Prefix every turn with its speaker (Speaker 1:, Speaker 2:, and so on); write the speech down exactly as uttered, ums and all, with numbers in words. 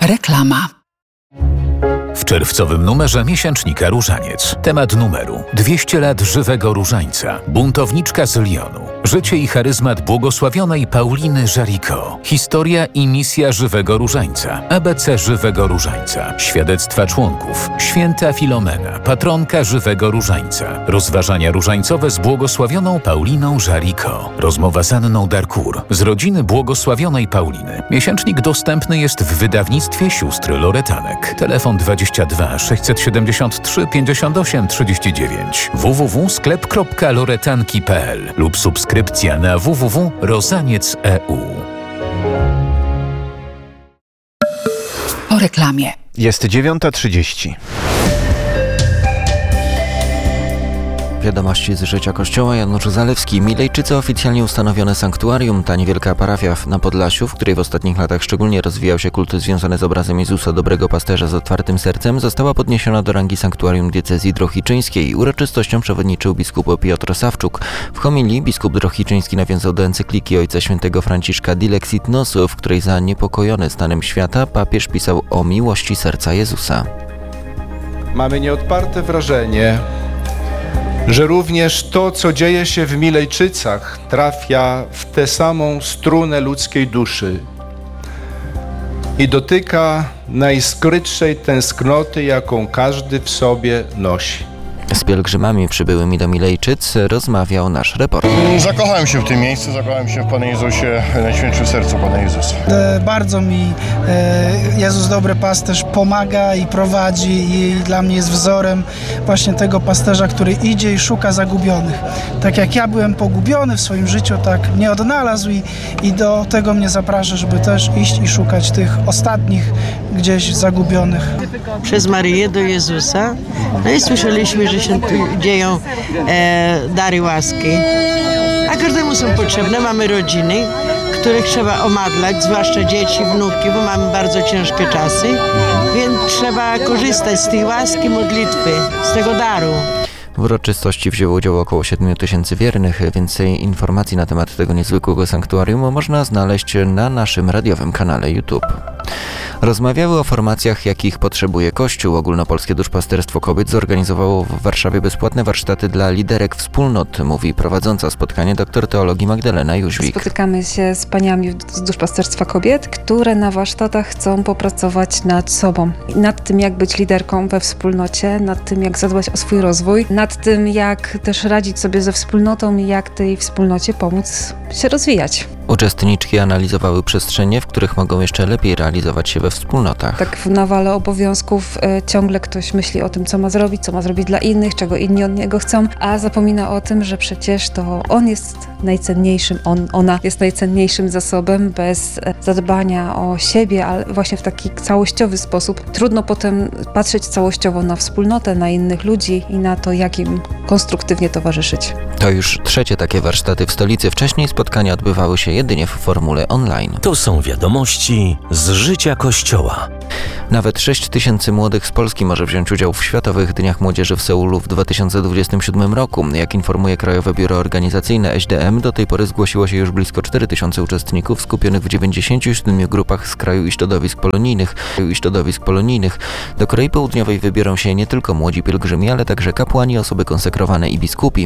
Speaker 1: Reklama.
Speaker 2: W czerwcowym numerze miesięcznika Różaniec. Temat numeru: dwieście lat żywego różańca. Buntowniczka z Lyonu. Życie i charyzmat błogosławionej Pauliny Jaricot. Historia i misja żywego różańca. A B C żywego różańca. Świadectwa członków. Święta Filomena, patronka żywego różańca. Rozważania różańcowe z błogosławioną Pauliną Jaricot. Rozmowa z Anną Darcourt z rodziny błogosławionej Pauliny. Miesięcznik dostępny jest w wydawnictwie sióstr Loretanek. Telefon dwadzieścia dwa sześćset siedemdziesiąt trzy pięćdziesiąt osiem trzydzieści dziewięć w w w kropka sklep kropka loretanki kropka p l lub subskrypcja na w w w kropka rozaniec kropka e u.
Speaker 1: Po reklamie.
Speaker 3: Jest dziewiąta trzydzieści.
Speaker 4: Wiadomości z życia Kościoła. Janusz Zalewski. Milejczyce oficjalnie ustanowione sanktuarium. Ta niewielka parafia na Podlasiu, w której w ostatnich latach szczególnie rozwijał się kult związany z obrazem Jezusa Dobrego Pasterza z otwartym sercem, została podniesiona do rangi sanktuarium diecezji drohiczyńskiej. Uroczystością przewodniczył biskup Piotr Sawczuk. W homilii biskup drohiczyński nawiązał do encykliki Ojca Świętego Franciszka Dilexit Nos, w której zaniepokojony stanem świata papież pisał o miłości serca Jezusa.
Speaker 5: Mamy nieodparte wrażenie, że również to, co dzieje się w Milejczycach, trafia w tę samą strunę ludzkiej duszy i dotyka najskrytszej tęsknoty, jaką każdy w sobie nosi.
Speaker 4: Z pielgrzymami przybyłymi do Milejczyc rozmawiał nasz reporter.
Speaker 6: Zakochałem się w tym miejscu, zakochałem się w Panu Jezusie, Najświętszym Sercu Pana Jezusa.
Speaker 7: E, bardzo mi e, Jezus Dobry Pasterz pomaga i prowadzi i dla mnie jest wzorem właśnie tego pasterza, który idzie i szuka zagubionych. Tak jak ja byłem pogubiony w swoim życiu, tak mnie odnalazł i, i do tego mnie zaprasza, żeby też iść i szukać tych ostatnich gdzieś zagubionych.
Speaker 8: Przez Maryję do Jezusa. No i słyszeliśmy, że się tu dzieją e, dary łaski, a każdemu są potrzebne. Mamy rodziny, których trzeba omadlać, zwłaszcza dzieci, wnuki, bo mamy bardzo ciężkie czasy, więc trzeba korzystać z tej łaski, modlitwy, z tego daru.
Speaker 4: W uroczystości wzięło udział około siedmiu tysięcy wiernych. Więcej informacji na temat tego niezwykłego sanktuarium można znaleźć na naszym radiowym kanale YouTube. Rozmawiały o formacjach, jakich potrzebuje Kościół. Ogólnopolskie Duszpasterstwo Kobiet zorganizowało w Warszawie bezpłatne warsztaty dla liderek wspólnot, mówi prowadząca spotkanie doktor teologii Magdalena Jóźwik.
Speaker 9: Spotykamy się z paniami z Duszpasterstwa Kobiet, które na warsztatach chcą popracować nad sobą. Nad tym, jak być liderką we wspólnocie, nad tym, jak zadbać o swój rozwój, nad tym, jak też radzić sobie ze wspólnotą i jak tej wspólnocie pomóc się rozwijać.
Speaker 4: Uczestniczki analizowały przestrzenie, w których mogą jeszcze lepiej realizować się we wspólnotach.
Speaker 9: Tak w nawale obowiązków y, ciągle ktoś myśli o tym, co ma zrobić, co ma zrobić dla innych, czego inni od niego chcą, a zapomina o tym, że przecież to on jest najcenniejszym, on, ona jest najcenniejszym zasobem. Bez zadbania o siebie, ale właśnie w taki całościowy sposób trudno potem patrzeć całościowo na wspólnotę, na innych ludzi i na to, jak im konstruktywnie towarzyszyć.
Speaker 4: To już trzecie takie warsztaty w stolicy. Wcześniej spotkania odbywały się jedynie w formule online.
Speaker 10: To są wiadomości z życia Kościoła.
Speaker 4: Nawet sześć tysięcy młodych z Polski może wziąć udział w Światowych Dniach Młodzieży w Seulu w dwa tysiące dwudziestym siódmym roku. Jak informuje Krajowe Biuro Organizacyjne S D M, do tej pory zgłosiło się już blisko cztery tysiące uczestników skupionych w dziewięćdziesięciu siedmiu grupach z kraju i środowisk polonijnych. I środowisk polonijnych. Do Korei Południowej wybiorą się nie tylko młodzi pielgrzymi, ale także kapłani, osoby konsekrowane i biskupi.